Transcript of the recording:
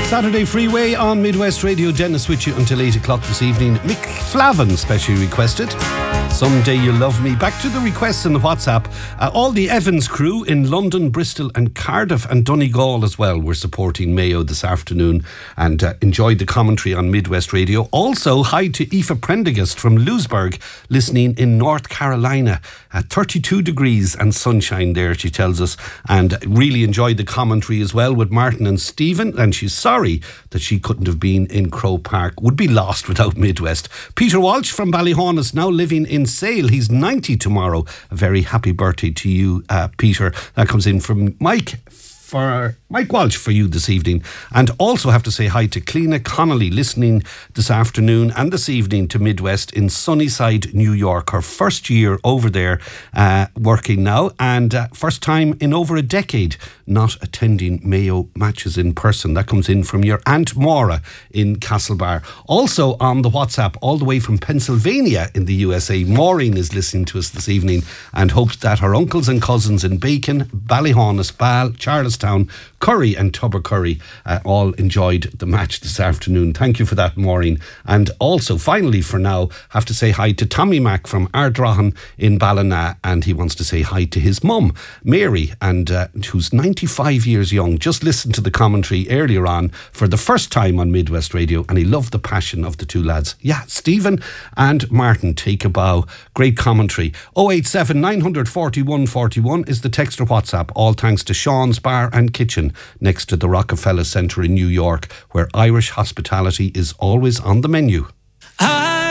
Saturday Freeway on Midwest Radio. Dennis with you until 8 o'clock this evening. Mick Flavin specially requested Someday You'll Love Me. Back to the requests in the WhatsApp. All the Evans crew in London, Bristol and Cardiff and Donegal as well were supporting Mayo this afternoon and enjoyed the commentary on Midwest Radio. Also, hi to Aoife Prendergast from Lewisburg, listening in North Carolina. 32 degrees and sunshine there, she tells us, and really enjoyed the commentary as well with Martin and Stephen, and she's sorry that she couldn't have been in Croke Park. Would be lost without Midwest. Peter Walsh from Ballyhaunis, now living in Sale. He's 90 tomorrow. A very happy birthday to you, Peter. That comes in from Mike Walsh for you this evening. And also have to say hi to Cleena Connolly, listening this afternoon and this evening to Midwest in Sunnyside, New York. Her first year over there working now, and first time in over a decade not attending Mayo matches in person. That comes in from your Aunt Maura in Castlebar. Also on the WhatsApp, all the way from Pennsylvania in the USA, Maureen is listening to us this evening and hopes that her uncles and cousins in Bacon, Ballyhaunis, Ball, Charlestown, Curry and Tubbercurry all enjoyed the match this afternoon. Thank you for that, Maureen. And also, finally for now, have to say hi to Tommy Mack from Ardrohan in Ballina, and he wants to say hi to his mum, Mary, and who's 95 years young. Just listened to the commentary earlier on for the first time on Midwest Radio, and he loved the passion of the two lads. Yeah, Stephen and Martin, take a bow. Great commentary. 087 941 41 is the text or WhatsApp. All thanks to Sean's Bar and Kitchen next to the Rockefeller Centre in New York, where Irish hospitality is always on the menu.